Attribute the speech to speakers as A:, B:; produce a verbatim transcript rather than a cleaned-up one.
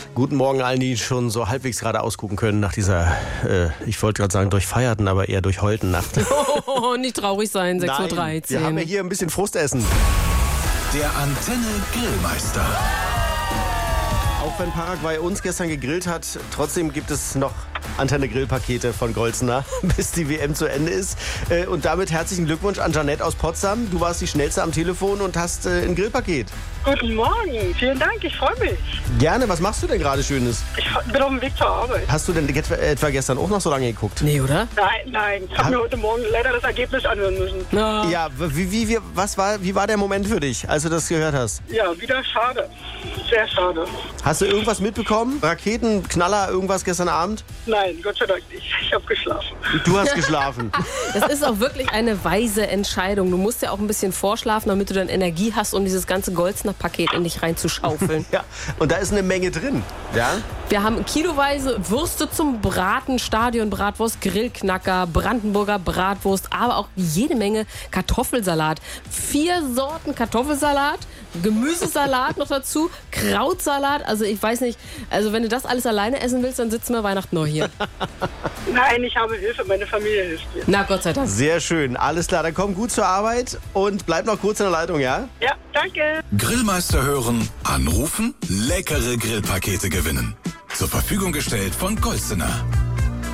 A: Guten Morgen allen, die schon so halbwegs gerade ausgucken können nach dieser, äh, ich wollte gerade sagen durchfeierten, aber eher durchheulten Nacht.
B: Oh, nicht traurig sein, sechs Uhr dreizehn.
A: Wir haben ja hier ein bisschen Frustessen.
C: Der Antenne Grillmeister.
A: Auch wenn Paraguay uns gestern gegrillt hat, trotzdem gibt es noch Antenne-Grillpakete von Golzener, bis die W M zu Ende ist. Und damit herzlichen Glückwunsch an Janette aus Potsdam. Du warst die Schnellste am Telefon und hast ein Grillpaket.
D: Guten Morgen, vielen Dank, ich freue mich.
A: Gerne, was machst du denn gerade Schönes?
D: Ich bin auf dem Weg zur Arbeit.
A: Hast du denn etwa gestern auch noch so lange geguckt?
B: Nee, oder?
D: Nein, nein, ich habe mir heute Morgen leider das Ergebnis anhören müssen.
B: No.
A: Ja, wie, wie, wie, was war, wie war der Moment für dich, als du das gehört hast?
D: Ja, wieder schade. Sehr schade.
A: Hast du irgendwas mitbekommen? Raketen, Knaller, irgendwas gestern Abend?
D: Nein, Gott sei Dank nicht. Ich habe geschlafen.
A: Du hast geschlafen.
B: Das ist auch wirklich eine weise Entscheidung. Du musst ja auch ein bisschen vorschlafen, damit du dann Energie hast, um dieses ganze Golzener-Paket in dich reinzuschaufeln.
A: Ja, und da ist eine Menge drin. Ja?
B: Wir haben kiloweise Würste zum Braten, Stadionbratwurst, Grillknacker, Brandenburger Bratwurst, aber auch jede Menge Kartoffelsalat. Vier Sorten Kartoffelsalat, Gemüsesalat noch dazu, Krautsalat. Also ich weiß nicht, also wenn du das alles alleine essen willst, dann sitzen wir Weihnachten noch hier.
D: Nein, ich habe Hilfe, meine Familie hilft mir.
B: Na Gott sei Dank.
A: Sehr schön, alles klar, dann komm gut zur Arbeit und bleib noch kurz in der Leitung, ja?
D: Ja, danke.
C: Grillmeister hören, anrufen, leckere Grillpakete gewinnen. Zur Verfügung gestellt von Golzener.